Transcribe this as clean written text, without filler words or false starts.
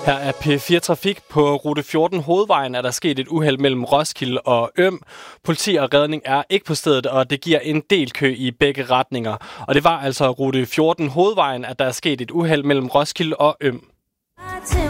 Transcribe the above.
Her er P4 Trafik. På rute 14 Hovedvejen er der sket et uheld mellem Roskilde og Øm. Politi og redning er ikke på stedet, og det giver en del kø i begge retninger. Og det var altså rute 14 Hovedvejen, at der er sket et uheld mellem Roskilde og Øm.